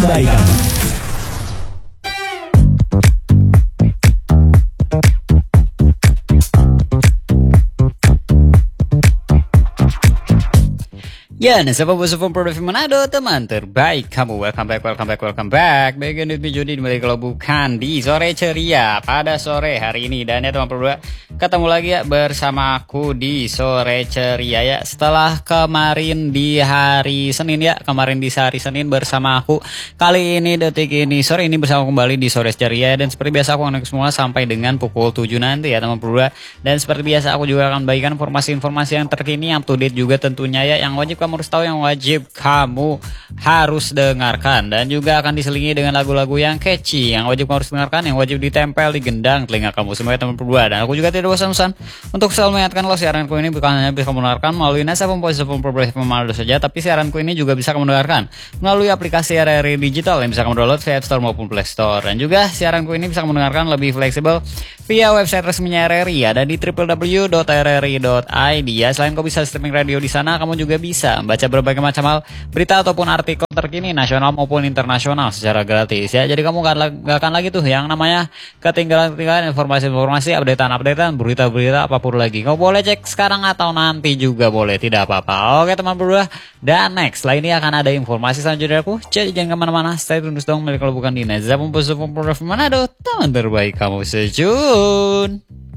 terbaik kamu. Ya, nasabah bos Produksi Manado, teman terbaik kamu. Welcome back. Bagian di Juni kembali kalau bukan di sore ceria pada sore hari ini. Dan ya teman berdua, ketemu lagi ya bersama aku di sore ceria ya. Setelah kemarin di hari Senin ya, kemarin di hari Senin bersama aku. Kali ini detik ini sore ini bersama kembali di sore ceria. Dan seperti biasa aku akan semua sampai dengan pukul 7 nanti ya teman berdua. Dan seperti biasa aku juga akan bagikan informasi-informasi yang terkini, up to date juga tentunya ya, yang wajib kamu harus tahu, yang wajib kamu harus dengarkan, dan juga akan diselingi dengan lagu-lagu yang catchy yang wajib kamu harus dengarkan, yang wajib ditempel di gendang telinga kamu semua teman berdua. Dan aku juga tidak bosan-bosan untuk selalu mengingatkan kalau siaranku ini bukan hanya bisa kamu dengarkan melalui Nasabah Progresi Manado saja, tapi siaranku ini juga bisa kamu dengarkan melalui aplikasi RRI Digital yang bisa kamu download via App Store maupun Play Store. Dan juga siaranku ini bisa kamu dengarkan lebih fleksibel via website resminya RRI, ada di www.rri.id ya. Selain kau bisa streaming radio di sana, kamu juga bisa baca berbagai macam hal, berita ataupun artikel terkini nasional maupun internasional secara gratis ya. Jadi kamu gak akan lagi tuh yang namanya ketinggalan informasi-informasi, updatean, berita-berita apapun lagi. Kau boleh cek sekarang atau nanti juga boleh, tidak apa-apa. Oke teman berdua, dan next setelah ini akan ada informasi selanjutnya aku. Jadi jangan kemana-mana, stay tune terus dong. Kalau bukan di Nasabah Progresi Manado, teman terbaik kamu. Stay tune.